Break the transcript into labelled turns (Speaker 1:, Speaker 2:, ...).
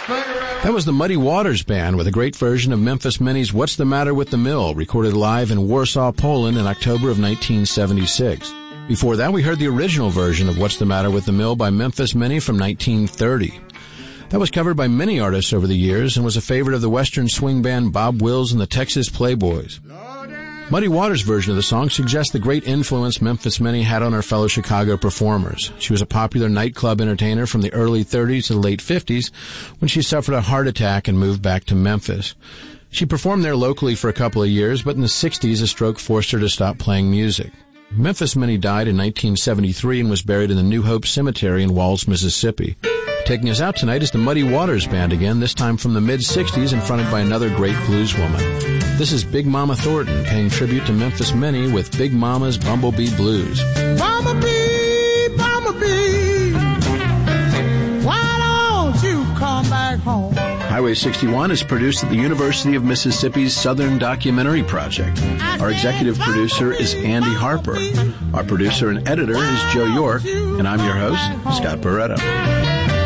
Speaker 1: That was the Muddy Waters Band with a great version of Memphis Minnie's What's the Matter with the Mill, recorded live in Warsaw, Poland in October of 1976. Before that, we heard the original version of What's the Matter with the Mill by Memphis Minnie from 1930. That was covered by many artists over the years and was a favorite of the Western swing band Bob Wills and the Texas Playboys. Muddy Waters' version of the song suggests the great influence Memphis Minnie had on her fellow Chicago performers. She was a popular nightclub entertainer from the early 30s to the late 50s when she suffered a heart attack and moved back to Memphis. She performed there locally for a couple of years, but in the 60s a stroke forced her to stop playing music. Memphis Minnie died in 1973 and was buried in the New Hope Cemetery in Walls, Mississippi. Taking us out tonight is the Muddy Waters Band again, this time from the mid-60s and fronted by another great blues woman. This is Big Mama Thornton paying tribute to Memphis Minnie with Big Mama's Bumblebee Blues.
Speaker 2: Bumblebee, Bumblebee, why don't you come back home?
Speaker 1: Highway 61 is produced at the University of Mississippi's Southern Documentary Project. Our executive producer is Andy Harper. Our producer and editor is Joe York, and I'm your host, Scott Barretto.